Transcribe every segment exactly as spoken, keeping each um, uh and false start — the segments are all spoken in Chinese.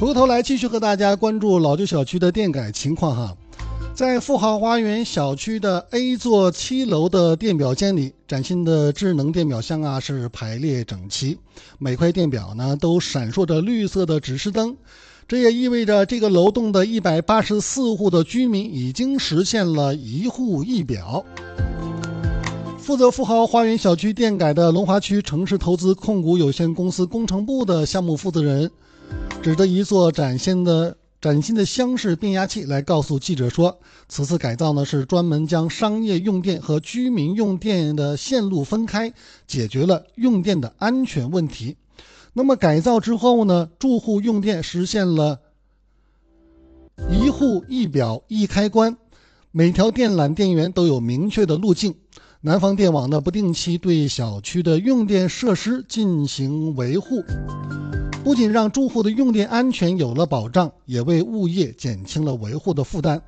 回过头来继续和大家关注老旧小区的电改情况哈。在富豪花园小区的 A 座七楼的电表间里，崭新的智能电表箱啊是排列整齐，每块电表呢都闪烁着绿色的指示灯，这也意味着这个楼栋的一百八十四户的居民已经实现了一户一表。负责富豪花园小区电改的龙华区城市投资控股有限公司工程部的项目负责人指着一座崭新的崭新的厢式变压器来告诉记者说，此次改造呢是专门将商业用电和居民用电的线路分开，解决了用电的安全问题。那么改造之后呢，住户用电实现了一户一表一开关，每条电缆电源都有明确的路径。南方电网呢不定期对小区的用电设施进行维护，不仅让住户的用电安全有了保障，也为物业减轻了维护的负担。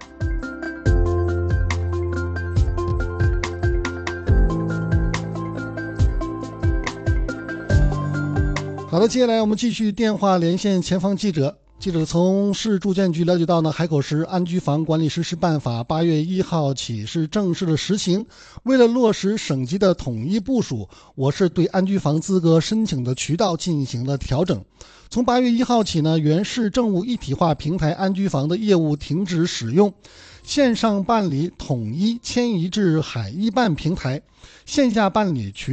好的，接下来我们继续电话连线前方记者。记者从市住建局了解到呢，海口市安居房管理实施办法八月一号起是正式的实行。为了落实省级的统一部署，我市对安居房资格申请的渠道进行了调整。从八月一号起呢，原市政务一体化平台安居房的业务停止使用，线上办理统一迁移至海一办平台，线下办理渠